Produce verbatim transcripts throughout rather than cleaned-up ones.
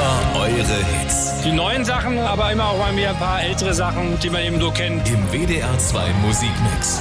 Immer eure Hits. Die neuen Sachen, aber immer auch mal mehr ein paar ältere Sachen, die man eben so kennt. Im W D R zwei Musikmix.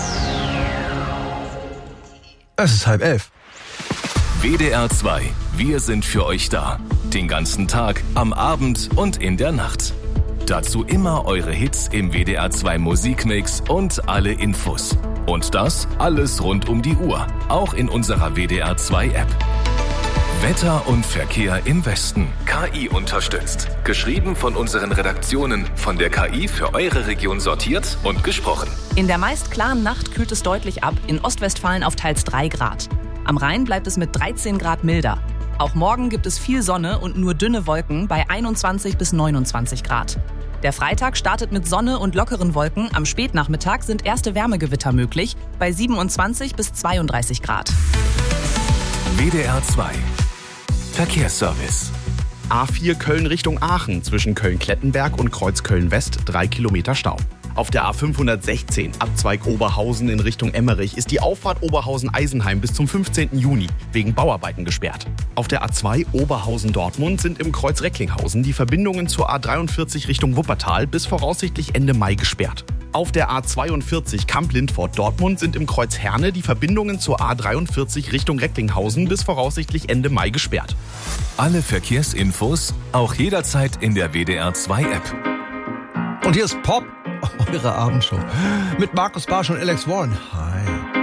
Es ist halb elf. W D R zwei. Wir sind für euch da. Den ganzen Tag, am Abend und in der Nacht. Dazu immer eure Hits im W D R zwei Musikmix und alle Infos. Und das alles rund um die Uhr. Auch in unserer W D R zwei App. Wetter und Verkehr im Westen. K I unterstützt. Geschrieben von unseren Redaktionen. Von der K I für eure Region sortiert und gesprochen. In der meist klaren Nacht kühlt es deutlich ab. In Ostwestfalen auf teils drei Grad. Am Rhein bleibt es mit dreizehn Grad milder. Auch morgen gibt es viel Sonne und nur dünne Wolken bei einundzwanzig bis neunundzwanzig Grad. Der Freitag startet mit Sonne und lockeren Wolken. Am Spätnachmittag sind erste Wärmegewitter möglich bei siebenundzwanzig bis zweiunddreißig Grad. W D R zwei. Verkehrsservice. A vier Köln Richtung Aachen zwischen Köln-Klettenberg und Kreuz Köln-West drei Kilometer Stau. Auf der A fünfhundertsechzehn Abzweig Oberhausen in Richtung Emmerich ist die Auffahrt Oberhausen-Eisenheim bis zum fünfzehnten Juni wegen Bauarbeiten gesperrt. Auf der A zwei Oberhausen-Dortmund sind im Kreuz Recklinghausen die Verbindungen zur A dreiundvierzig Richtung Wuppertal bis voraussichtlich Ende Mai gesperrt. Auf der A zweiundvierzig Kamp-Lindfort-Dortmund sind im Kreuz Herne die Verbindungen zur A dreiundvierzig Richtung Recklinghausen bis voraussichtlich Ende Mai gesperrt. Alle Verkehrsinfos auch jederzeit in der W D R zwei App. Und hier ist Pop, eure Abendshow. Mit Markus Barsch und Alex Warren. Hi.